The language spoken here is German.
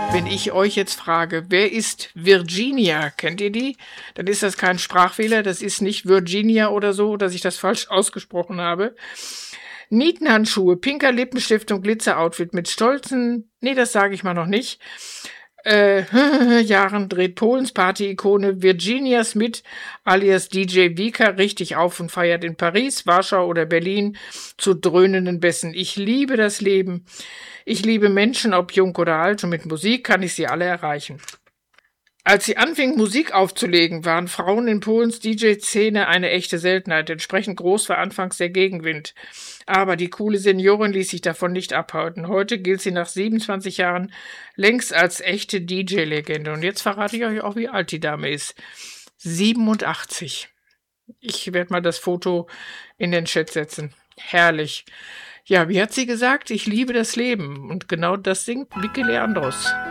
Wenn ich euch jetzt frage, wer ist Virginia? Kennt ihr die? Dann ist das kein Sprachfehler, das ist nicht Virginia oder so, dass ich das falsch ausgesprochen habe. Nietenhandschuhe, pinker Lippenstift und Glitzeroutfit mit stolzen, nee, das sage ich mal noch nicht, Jahren dreht Polens Party-Ikone Virginia Smith alias DJ Vika richtig auf und feiert in Paris, Warschau oder Berlin zu dröhnenden Bässen. Ich liebe das Leben. Ich liebe Menschen, ob jung oder alt, und mit Musik kann ich sie alle erreichen. Als sie anfing, Musik aufzulegen, waren Frauen in Polens DJ-Szene eine echte Seltenheit. Entsprechend groß war anfangs der Gegenwind. Aber die coole Seniorin ließ sich davon nicht abhalten. Heute gilt sie nach 27 Jahren längst als echte DJ-Legende. Und jetzt verrate ich euch auch, wie alt die Dame ist. 87. Ich werde mal das Foto in den Chat setzen. Herrlich. Ja, wie hat sie gesagt? Ich liebe das Leben. Und genau das singt Vicky Leandros.